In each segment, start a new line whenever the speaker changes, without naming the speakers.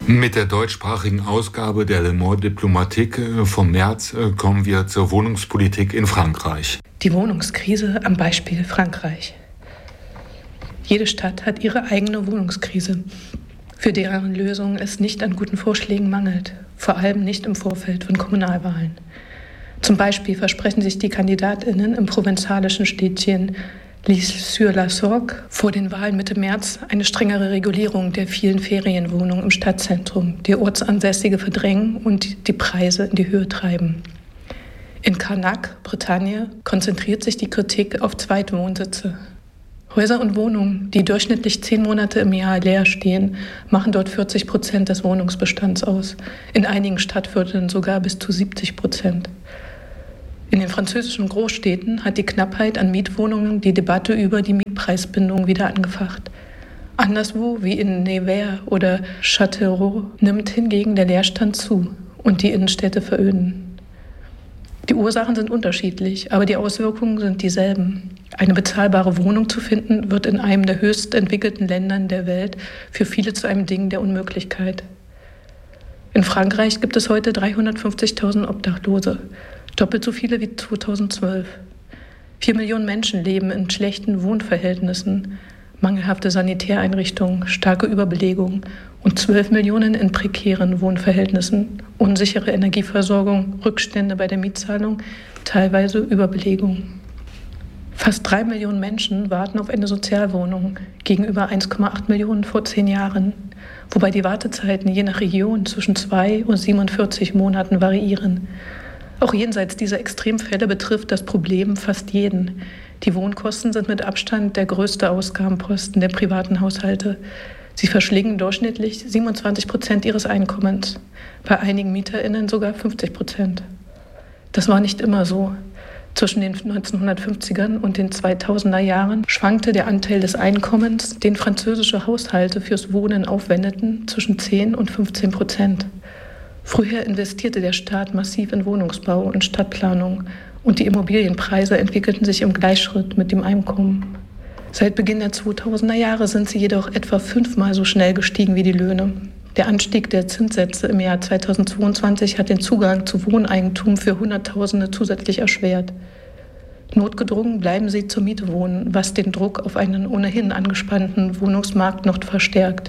Mit der deutschsprachigen Ausgabe der Le Monde Diplomatique vom März kommen wir zur Wohnungspolitik in Frankreich.
Die Wohnungskrise am Beispiel Frankreich. Jede Stadt hat ihre eigene Wohnungskrise, für deren Lösung es nicht an guten Vorschlägen mangelt, vor allem nicht im Vorfeld von Kommunalwahlen. Zum Beispiel versprechen sich die KandidatInnen im provenzalischen Städtchen L'Isle-sur-la-Sorgue vor den Wahlen Mitte März eine strengere Regulierung der vielen Ferienwohnungen im Stadtzentrum, die Ortsansässige verdrängen und die Preise in die Höhe treiben. In Carnac, Bretagne, konzentriert sich die Kritik auf Zweitwohnsitze. Häuser und Wohnungen, die durchschnittlich 10 Monate im Jahr leer stehen, machen dort 40% des Wohnungsbestands aus. In einigen Stadtvierteln sogar bis zu 70%. In den französischen Großstädten hat die Knappheit an Mietwohnungen die Debatte über die Mietpreisbindung wieder angefacht. Anderswo, wie in Nevers oder Châtellerault, nimmt hingegen der Leerstand zu und die Innenstädte veröden. Die Ursachen sind unterschiedlich, aber die Auswirkungen sind dieselben. Eine bezahlbare Wohnung zu finden, wird in einem der höchst entwickelten Ländern der Welt für viele zu einem Ding der Unmöglichkeit. In Frankreich gibt es heute 350.000 Obdachlose, doppelt so viele wie 2012. 4 Millionen Menschen leben in schlechten Wohnverhältnissen, mangelhafte Sanitäreinrichtungen, starke Überbelegung und 12 Millionen in prekären Wohnverhältnissen, unsichere Energieversorgung, Rückstände bei der Mietzahlung, teilweise Überbelegung. Fast 3 Millionen Menschen warten auf eine Sozialwohnung, gegenüber 1,8 Millionen vor 10 Jahren, wobei die Wartezeiten je nach Region zwischen 2 und 47 Monaten variieren. Auch jenseits dieser Extremfälle betrifft das Problem fast jeden. Die Wohnkosten sind mit Abstand der größte Ausgabenposten der privaten Haushalte. Sie verschlingen durchschnittlich 27% ihres Einkommens, bei einigen MieterInnen sogar 50%. Das war nicht immer so. Zwischen den 1950ern und den 2000er Jahren schwankte der Anteil des Einkommens, den französische Haushalte fürs Wohnen aufwendeten, zwischen 10 und 15%. Früher investierte der Staat massiv in Wohnungsbau und Stadtplanung und die Immobilienpreise entwickelten sich im Gleichschritt mit dem Einkommen. Seit Beginn der 2000er Jahre sind sie jedoch etwa 5-mal so schnell gestiegen wie die Löhne. Der Anstieg der Zinssätze im Jahr 2022 hat den Zugang zu Wohneigentum für Hunderttausende zusätzlich erschwert. Notgedrungen bleiben sie zur Miete wohnen, was den Druck auf einen ohnehin angespannten Wohnungsmarkt noch verstärkt.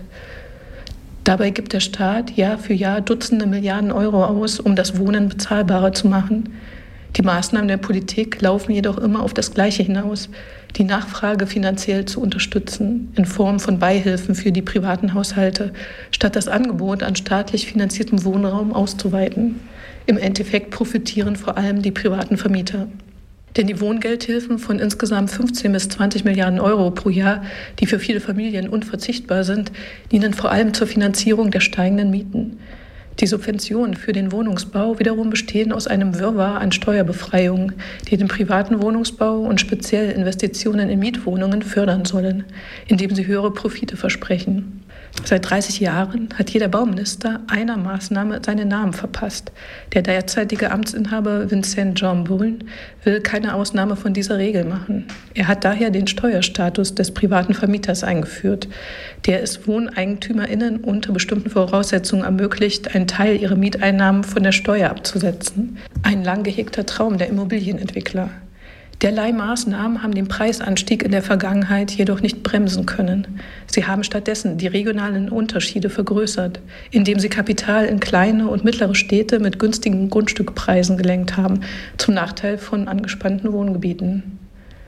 Dabei gibt der Staat Jahr für Jahr Dutzende Milliarden Euro aus, um das Wohnen bezahlbarer zu machen. Die Maßnahmen der Politik laufen jedoch immer auf das Gleiche hinaus, die Nachfrage finanziell zu unterstützen, in Form von Beihilfen für die privaten Haushalte, statt das Angebot an staatlich finanziertem Wohnraum auszuweiten. Im Endeffekt profitieren vor allem die privaten Vermieter. Denn die Wohngeldhilfen von insgesamt 15 bis 20 Milliarden Euro pro Jahr, die für viele Familien unverzichtbar sind, dienen vor allem zur Finanzierung der steigenden Mieten. Die Subventionen für den Wohnungsbau wiederum bestehen aus einem Wirrwarr an Steuerbefreiungen, die den privaten Wohnungsbau und speziell Investitionen in Mietwohnungen fördern sollen, indem sie höhere Profite versprechen. Seit 30 Jahren hat jeder Bauminister einer Maßnahme seinen Namen verpasst. Der derzeitige Amtsinhaber Vincent Jean Brun will keine Ausnahme von dieser Regel machen. Er hat daher den Steuerstatus des privaten Vermieters eingeführt, der es WohneigentümerInnen unter bestimmten Voraussetzungen ermöglicht, einen Teil ihrer Mieteinnahmen von der Steuer abzusetzen. Ein lang gehegter Traum der Immobilienentwickler. Derlei Maßnahmen haben den Preisanstieg in der Vergangenheit jedoch nicht bremsen können. Sie haben stattdessen die regionalen Unterschiede vergrößert, indem sie Kapital in kleine und mittlere Städte mit günstigen Grundstückpreisen gelenkt haben, zum Nachteil von angespannten Wohngebieten.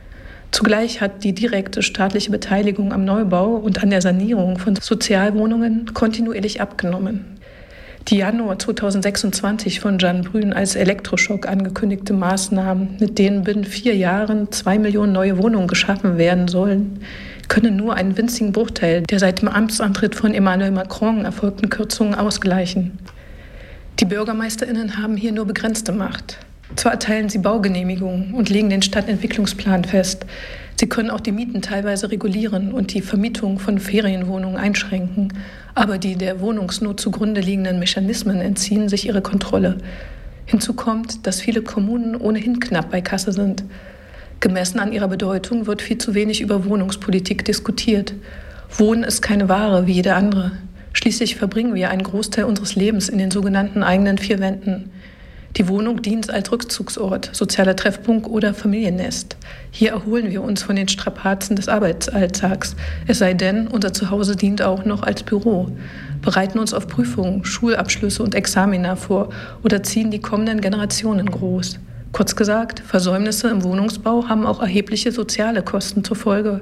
Zugleich hat die direkte staatliche Beteiligung am Neubau und an der Sanierung von Sozialwohnungen kontinuierlich abgenommen. Die Januar 2026 von Jean Brun als Elektroschock angekündigte Maßnahmen, mit denen binnen 4 Jahren 2 Millionen neue Wohnungen geschaffen werden sollen, können nur einen winzigen Bruchteil der seit dem Amtsantritt von Emmanuel Macron erfolgten Kürzungen ausgleichen. Die BürgermeisterInnen haben hier nur begrenzte Macht. Zwar erteilen sie Baugenehmigungen und legen den Stadtentwicklungsplan fest, sie können auch die Mieten teilweise regulieren und die Vermietung von Ferienwohnungen einschränken, aber die der Wohnungsnot zugrunde liegenden Mechanismen entziehen sich ihre Kontrolle. Hinzu kommt, dass viele Kommunen ohnehin knapp bei Kasse sind. Gemessen an ihrer Bedeutung wird viel zu wenig über Wohnungspolitik diskutiert. Wohnen ist keine Ware wie jede andere. Schließlich verbringen wir einen Großteil unseres Lebens in den sogenannten eigenen vier Wänden. Die Wohnung dient als Rückzugsort, sozialer Treffpunkt oder Familiennest. Hier erholen wir uns von den Strapazen des Arbeitsalltags. Es sei denn, unser Zuhause dient auch noch als Büro, bereiten uns auf Prüfungen, Schulabschlüsse und Examina vor oder ziehen die kommenden Generationen groß. Kurz gesagt, Versäumnisse im Wohnungsbau haben auch erhebliche soziale Kosten zur Folge.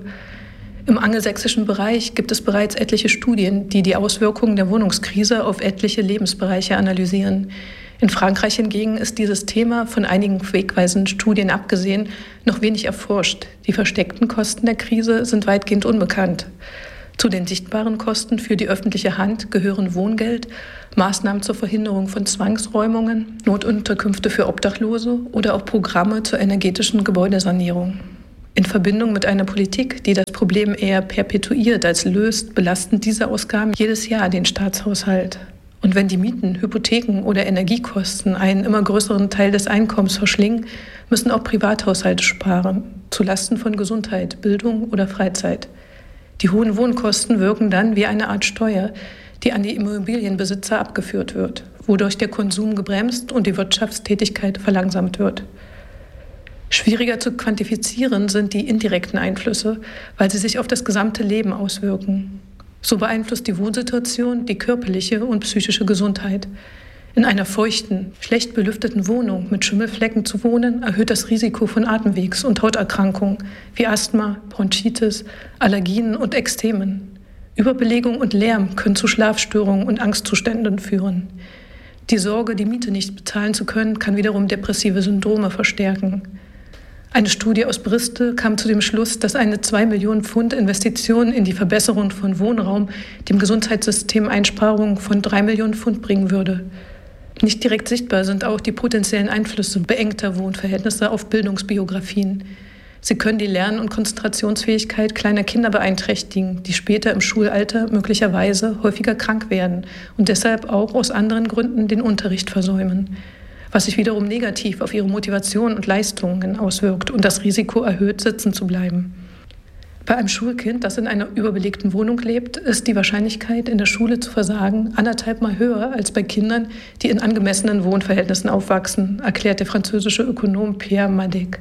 Im angelsächsischen Bereich gibt es bereits etliche Studien, die die Auswirkungen der Wohnungskrise auf etliche Lebensbereiche analysieren. In Frankreich hingegen ist dieses Thema, von einigen wegweisenden Studien abgesehen, noch wenig erforscht. Die versteckten Kosten der Krise sind weitgehend unbekannt. Zu den sichtbaren Kosten für die öffentliche Hand gehören Wohngeld, Maßnahmen zur Verhinderung von Zwangsräumungen, Notunterkünfte für Obdachlose oder auch Programme zur energetischen Gebäudesanierung. In Verbindung mit einer Politik, die das Problem eher perpetuiert als löst, belasten diese Ausgaben jedes Jahr den Staatshaushalt. Und wenn die Mieten, Hypotheken oder Energiekosten einen immer größeren Teil des Einkommens verschlingen, müssen auch Privathaushalte sparen, zulasten von Gesundheit, Bildung oder Freizeit. Die hohen Wohnkosten wirken dann wie eine Art Steuer, die an die Immobilienbesitzer abgeführt wird, wodurch der Konsum gebremst und die Wirtschaftstätigkeit verlangsamt wird. Schwieriger zu quantifizieren sind die indirekten Einflüsse, weil sie sich auf das gesamte Leben auswirken. So beeinflusst die Wohnsituation die körperliche und psychische Gesundheit. In einer feuchten, schlecht belüfteten Wohnung mit Schimmelflecken zu wohnen, erhöht das Risiko von Atemwegs- und Hauterkrankungen wie Asthma, Bronchitis, Allergien und Ekzemen. Überbelegung und Lärm können zu Schlafstörungen und Angstzuständen führen. Die Sorge, die Miete nicht bezahlen zu können, kann wiederum depressive Syndrome verstärken. Eine Studie aus Bristol kam zu dem Schluss, dass eine 2 Millionen Pfund Investition in die Verbesserung von Wohnraum dem Gesundheitssystem Einsparungen von 3 Millionen Pfund bringen würde. Nicht direkt sichtbar sind auch die potenziellen Einflüsse beengter Wohnverhältnisse auf Bildungsbiografien. Sie können die Lern- und Konzentrationsfähigkeit kleiner Kinder beeinträchtigen, die später im Schulalter möglicherweise häufiger krank werden und deshalb auch aus anderen Gründen den Unterricht versäumen, was sich wiederum negativ auf ihre Motivation und Leistungen auswirkt und das Risiko erhöht, sitzen zu bleiben. Bei einem Schulkind, das in einer überbelegten Wohnung lebt, ist die Wahrscheinlichkeit, in der Schule zu versagen, 1,5-mal höher als bei Kindern, die in angemessenen Wohnverhältnissen aufwachsen, erklärt der französische Ökonom Pierre Madec.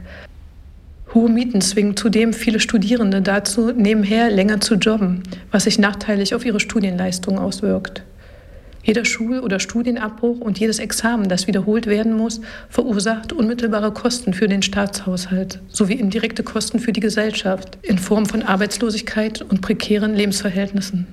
Hohe Mieten zwingen zudem viele Studierende dazu, nebenher länger zu jobben, was sich nachteilig auf ihre Studienleistungen auswirkt. Jeder Schul- oder Studienabbruch und jedes Examen, das wiederholt werden muss, verursacht unmittelbare Kosten für den Staatshaushalt sowie indirekte Kosten für die Gesellschaft in Form von Arbeitslosigkeit und prekären Lebensverhältnissen.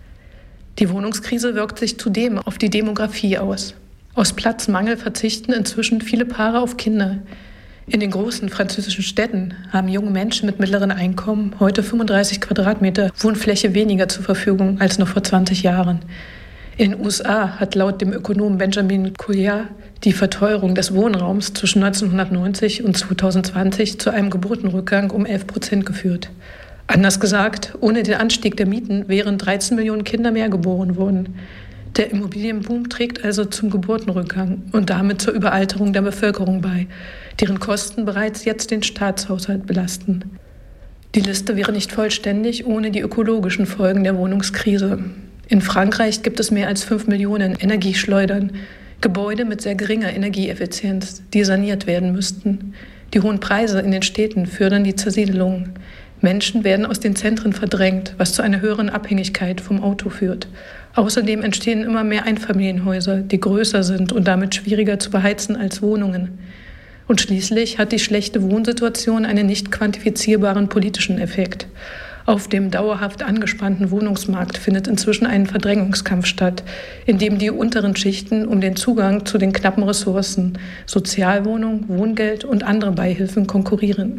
Die Wohnungskrise wirkt sich zudem auf die Demografie aus. Aus Platzmangel verzichten inzwischen viele Paare auf Kinder. In den großen französischen Städten haben junge Menschen mit mittleren Einkommen heute 35 Quadratmeter Wohnfläche weniger zur Verfügung als noch vor 20 Jahren. In den USA hat laut dem Ökonomen Benjamin Couillard die Verteuerung des Wohnraums zwischen 1990 und 2020 zu einem Geburtenrückgang um 11% geführt. Anders gesagt, ohne den Anstieg der Mieten wären 13 Millionen Kinder mehr geboren worden. Der Immobilienboom trägt also zum Geburtenrückgang und damit zur Überalterung der Bevölkerung bei, deren Kosten bereits jetzt den Staatshaushalt belasten. Die Liste wäre nicht vollständig ohne die ökologischen Folgen der Wohnungskrise. In Frankreich gibt es mehr als 5 Millionen Energieschleudern, Gebäude mit sehr geringer Energieeffizienz, die saniert werden müssten. Die hohen Preise in den Städten fördern die Zersiedelung. Menschen werden aus den Zentren verdrängt, was zu einer höheren Abhängigkeit vom Auto führt. Außerdem entstehen immer mehr Einfamilienhäuser, die größer sind und damit schwieriger zu beheizen als Wohnungen. Und schließlich hat die schlechte Wohnsituation einen nicht quantifizierbaren politischen Effekt. Auf dem dauerhaft angespannten Wohnungsmarkt findet inzwischen ein Verdrängungskampf statt, in dem die unteren Schichten um den Zugang zu den knappen Ressourcen, Sozialwohnung, Wohngeld und andere Beihilfen konkurrieren.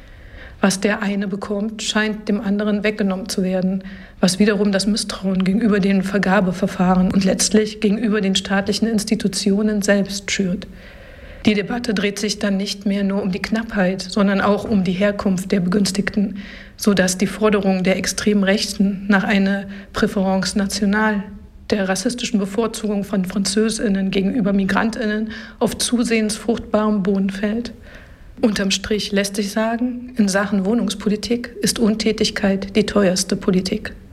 Was der eine bekommt, scheint dem anderen weggenommen zu werden, was wiederum das Misstrauen gegenüber den Vergabeverfahren und letztlich gegenüber den staatlichen Institutionen selbst schürt. Die Debatte dreht sich dann nicht mehr nur um die Knappheit, sondern auch um die Herkunft der Begünstigten, sodass die Forderung der extremen Rechten nach einer Préférence nationale, der rassistischen Bevorzugung von FranzösInnen gegenüber MigrantInnen auf zusehends fruchtbarem Boden fällt. Unterm Strich lässt sich sagen, in Sachen Wohnungspolitik ist Untätigkeit die teuerste Politik.